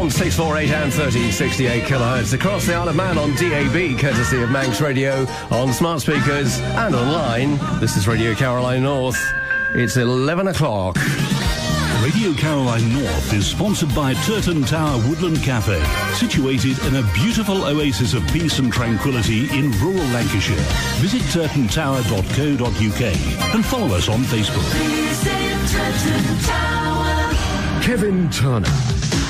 648 and 1368 kilohertz across the Isle of Man on DAB, courtesy of Manx Radio, on smart speakers and online. This is Radio Caroline North. It's 11 o'clock. Radio Caroline North is sponsored by Turton Tower Woodland Cafe, situated in a beautiful oasis of peace and tranquility in rural Lancashire. Visit turtontower.co.uk and follow us on Facebook. Kevin Turner